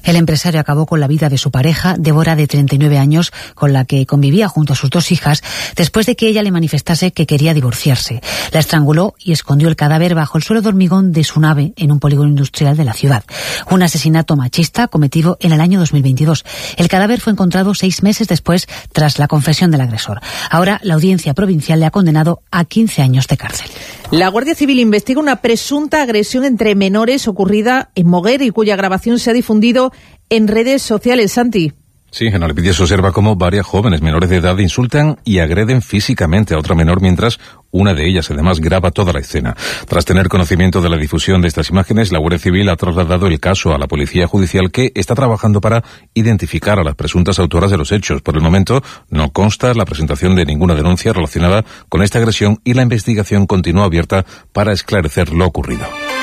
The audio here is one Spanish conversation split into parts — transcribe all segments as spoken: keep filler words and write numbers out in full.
El empresario acabó con la vida de su pareja, Débora, de treinta y nueve años, con la que convivía junto a sus dos hijas, después de que ella le manifestase que quería divorciarse. La estranguló y escondió el cadáver bajo el suelo de hormigón de su nave en un polígono industrial de la ciudad. Un asesinato machista cometido en el año dos mil veintidós. El cadáver fue encontrado seis meses después, tras la confesión del agresor. Ahora, la Audiencia Provincial le ha condenado a quince años de cárcel. La Guardia Civil investiga una presunta agresión entre menores ocurrida en Moguer y cuya grabación se ha difundido en redes sociales. Santi. Sí, en Alpidia se observa cómo varias jóvenes menores de edad insultan y agreden físicamente a otra menor mientras una de ellas además graba toda la escena. Tras tener conocimiento de la difusión de estas imágenes, la Guardia Civil ha trasladado el caso a la Policía Judicial, que está trabajando para identificar a las presuntas autoras de los hechos. Por el momento no consta la presentación de ninguna denuncia relacionada con esta agresión y la investigación continúa abierta para esclarecer lo ocurrido.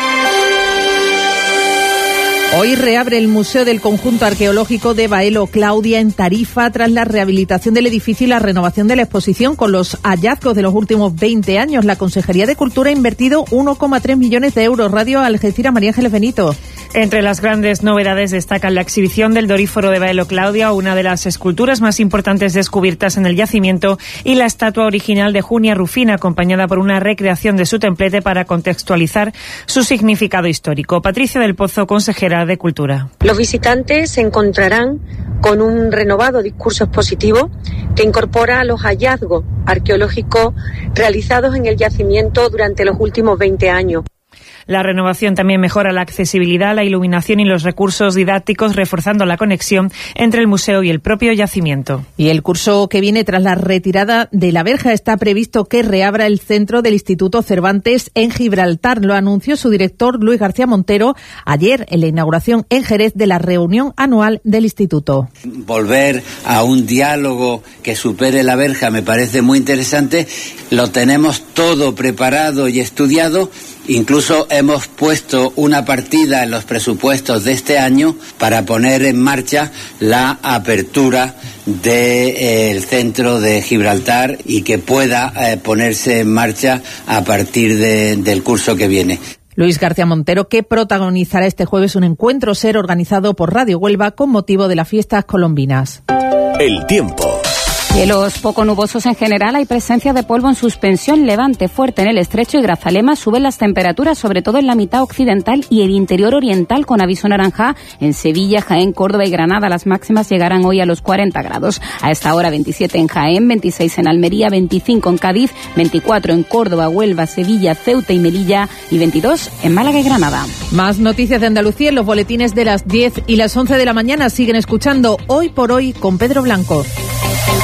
Hoy reabre el Museo del Conjunto Arqueológico de Baelo Claudia en Tarifa tras la rehabilitación del edificio y la renovación de la exposición con los hallazgos de los últimos veinte años. La Consejería de Cultura ha invertido uno coma tres millones de euros. Radio Algeciras, María Ángeles Benito. Entre las grandes novedades destacan la exhibición del Doríforo de Baelo Claudia, una de las esculturas más importantes descubiertas en el yacimiento, y la estatua original de Junia Rufina, acompañada por una recreación de su templete para contextualizar su significado histórico. Patricia del Pozo, consejera de Cultura. Los visitantes se encontrarán con un renovado discurso expositivo que incorpora los hallazgos arqueológicos realizados en el yacimiento durante los últimos veinte años. La renovación también mejora la accesibilidad, la iluminación y los recursos didácticos, reforzando la conexión entre el museo y el propio yacimiento. Y el curso que viene tras la retirada de la verja está previsto que reabra el centro del Instituto Cervantes en Gibraltar. Lo anunció su director, Luis García Montero, ayer en la inauguración en Jerez de la reunión anual del instituto. Volver a un diálogo que supere la verja me parece muy interesante. Lo tenemos todo preparado y estudiado. Incluso hemos puesto una partida en los presupuestos de este año para poner en marcha la apertura del centro de Gibraltar y que pueda eh, ponerse en marcha a partir de, del curso que viene. Luis García Montero, que protagonizará este jueves un encuentro ser organizado por Radio Huelva con motivo de las fiestas colombinas. El tiempo. Cielos poco nubosos en general, hay presencia de polvo en suspensión, levante fuerte en el estrecho y Grazalema, suben las temperaturas, sobre todo en la mitad occidental y el interior oriental, con aviso naranja en Sevilla, Jaén, Córdoba y Granada. Las máximas llegarán hoy a los cuarenta grados. A esta hora veintisiete en Jaén, veintiséis en Almería, veinticinco en Cádiz, veinticuatro en Córdoba, Huelva, Sevilla, Ceuta y Melilla y veintidós en Málaga y Granada. Más noticias de Andalucía en los boletines de las diez y las once de la mañana. Siguen escuchando Hoy por Hoy con Pedro Blanco.